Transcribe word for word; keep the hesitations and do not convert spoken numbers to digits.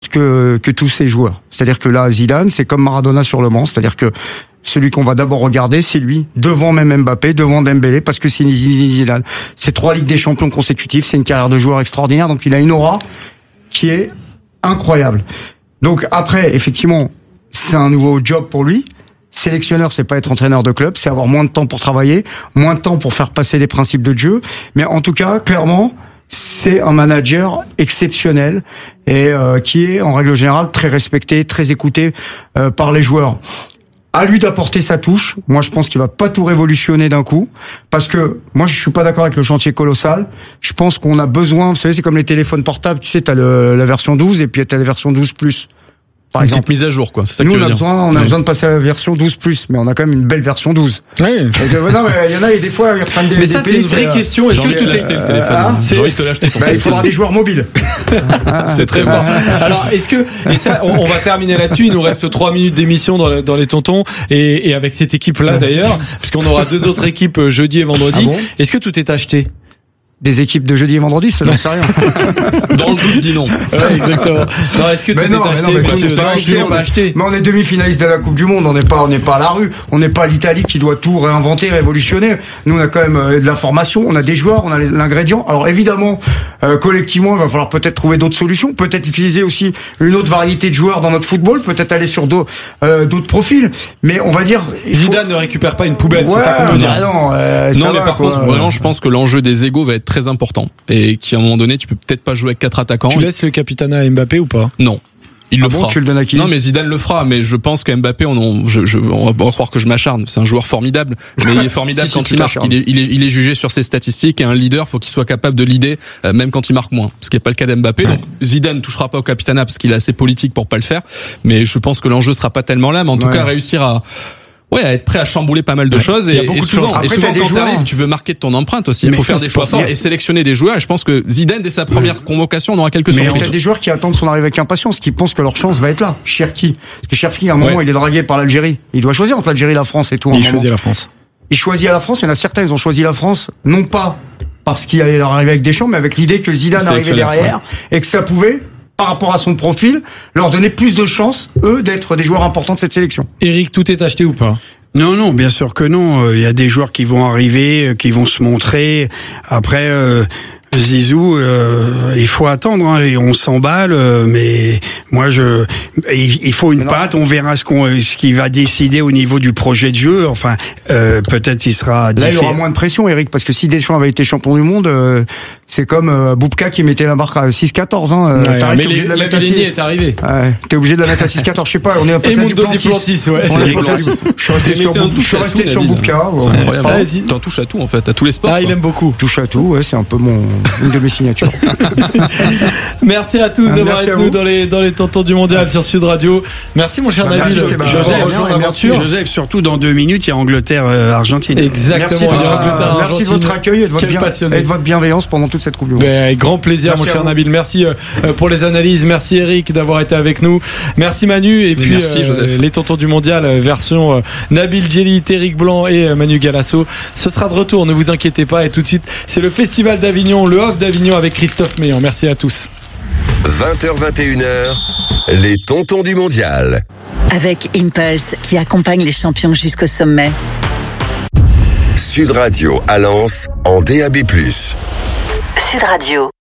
que, que tous ces joueurs. C'est-à-dire que là, Zidane, c'est comme Maradona sur le Mans, c'est-à-dire que celui qu'on va d'abord regarder, c'est lui, devant même Mbappé, devant Dembélé, parce que c'est Zidane. C'est trois Ligues des Champions consécutives, c'est une carrière de joueur extraordinaire, donc il a une aura qui est incroyable. Donc après, effectivement, c'est un nouveau job pour lui. Sélectionneur, c'est pas être entraîneur de club, c'est avoir moins de temps pour travailler, moins de temps pour faire passer des principes de jeu. Mais en tout cas, clairement, c'est un manager exceptionnel et euh, qui est, en règle générale, très respecté, très écouté euh, par les joueurs. À lui d'apporter sa touche. Moi, je pense qu'il va pas tout révolutionner d'un coup, parce que moi, je suis pas d'accord avec le chantier colossal. Je pense qu'on a besoin, vous savez, c'est comme les téléphones portables. Tu sais, t'as le, la version douze et puis t'as la version douze plus. Par une exemple, petite mise à jour, quoi. C'est ça nous, que tu on a veux dire. besoin, on a Ouais. besoin de passer à la version douze plus, mais on a quand même une belle version douze. Oui. Et que, non, mais il y en a, et des fois, ils reprennent des, Mais des ça, c'est pays, une vraie euh, question. Est-ce J'ai que envie de tout te est... l'acheter, le téléphone. ah, J'ai envie de te l'acheter, ton bah, il téléphone. faudra des joueurs mobiles. C'est très bon. Alors, est-ce que et ça, on, on va terminer là-dessus. Il nous reste trois minutes d'émission dans, le- dans les tontons et, et avec cette équipe-là d'ailleurs, puisqu'on aura deux autres équipes euh, jeudi et vendredi. Ah bon Est-ce que tout est acheté? Des équipes de jeudi et vendredi, ça, j'en sais rien. Dans le doute, dis non. Ouais, exactement. Non, est-ce que Mais tout non, est mais acheté? non, mais Parce tout que n'est pas non, acheté, tout n'est on pas est- acheté. Mais on est demi-finaliste de la Coupe du Monde, on n'est pas, on n'est pas à la rue, on n'est pas l'Italie qui doit tout réinventer, révolutionner. Nous, on a quand même euh, de la formation, on a des joueurs, on a les- l'ingrédient. Alors évidemment, euh, collectivement, il va falloir peut-être trouver d'autres solutions, peut-être utiliser aussi une autre variété de joueurs dans notre football, peut-être aller sur d'autres, euh, d'autres profils. Mais on va dire, il faut... Zidane ne récupère pas une poubelle, Ouais, c'est ça qu'on veut dire. bah non, euh, Non, ça mais va, par quoi. contre, vraiment, je pense que l'enjeu des égos va être très important. Et qu'à un moment donné, tu peux peut-être pas jouer avec quatre attaquants. Tu laisses le capitana à Mbappé ou pas? Non. Il Ah le bon, fera. tu le donnes à qui? Non, mais Zidane le fera. Mais je pense que Mbappé, on, on, je, je, on va pas croire que je m'acharne. C'est un joueur formidable. Mais il est formidable Si, si, quand tu il marque. t'acharnes. Il est, il est, il est jugé sur ses statistiques. Et un leader, faut qu'il soit capable de leader, euh, même quand il marque moins. Ce qui n'est pas le cas d'Mbappé. Donc, Zidane touchera pas au capitana parce qu'il est assez politique pour pas le faire. Mais je pense que l'enjeu sera pas tellement là. Mais en tout Ouais. cas, réussir à, ouais, à être prêt à chambouler pas mal de choses. Il y a Et, beaucoup et de souvent, choses. et Après, souvent t'as des quand joueurs. t'arrives, tu veux marquer de ton empreinte aussi. Il Mais faut faire c'est des choix pour ça. forts et sélectionner des joueurs. Et je pense que Zidane, dès sa première convocation, on aura quelques Mais surprises. on a des joueurs qui attendent son arrivée avec impatience, qui pensent que leur chance va être là. Cherki. Parce que Cherki, à un moment, Ouais. il est dragué par l'Algérie. Il doit choisir entre l'Algérie et la France et tout. à un Il moment. choisit la France. Il choisit à la France. Il y en a certains, ils ont choisi la France, non pas parce qu'il allait leur arriver avec Deschamps, mais avec l'idée que Zidane arrivait Sélectionneur, derrière et que ça pouvait, par rapport à son profil, leur donner plus de chances, eux, d'être des joueurs importants de cette sélection. Eric, tout est acheté ou pas? Non, non, bien sûr que non. Il y a des joueurs qui vont arriver, qui vont se montrer. Après, euh, Zizou, euh, il faut attendre. Hein, et on s'emballe, euh, mais moi, je, il, il faut une non. patte. On verra ce qu'on, ce qu'il va décider au niveau du projet de jeu. Enfin, euh, peut-être il sera Là, il différent. aura moins de pression, Eric, parce que si Deschamps avait été champion du monde, euh, c'est comme euh, Boubka qui mettait la barre à six quatorze. Hein, euh, Ouais, t'arrives, mais t'es obligé les- de la la mettre à lignée six. est arrivée. Ouais, t'es obligé de la mettre à six quatorze. Je sais pas, on est Et passé à Mundo Duplantis. Duplantis, ouais. On C'est est passé à Duplantis. Duplantis. Je suis resté Mais sur, t'es un Boub- je touche suis à resté tout, sur Nabil. Boubka. C'est ouais. incroyable. Ah, vas-y. T'en touches à tout, en fait, à tous les sports. Ah, il quoi. aime beaucoup. Touche à tout, ouais, c'est un peu mon, une de mes signatures. Merci à tous Ah, d'avoir merci été à nous vous. dans les, dans les tontons du mondial sur Sud Radio. Merci mon cher Bah, Nabil. merci, Stéphane. Joseph, Au revoir, bonne et merci, aventure. Joseph, surtout dans deux minutes, il y a Angleterre-Argentine. Exactement. Merci de, il y a votre, Angleterre, merci de Argentine. votre accueil et de votre, Quel bien- passionné. et de votre bienveillance pendant toute cette Coupe du Monde. Ben, avec grand plaisir, Merci mon à cher vous. Nabil. Merci euh, euh, pour les analyses. Merci Eric d'avoir été avec nous. Merci Manu. Et puis merci, Joseph. les tontons du mondial euh, version euh, Nabil Djellit, Eric Blanc et euh, Manu Galasso. Ce sera de retour, ne vous inquiétez pas. Et tout de suite, c'est le Festival d'Avignon, le Off d'Avignon avec Christophe Meillan. Merci à tous. vingt heures vingt et une heures, les tontons du mondial. Avec Impulse, qui accompagne les champions jusqu'au sommet. Sud Radio à Lens en D A B plus. Sud Radio.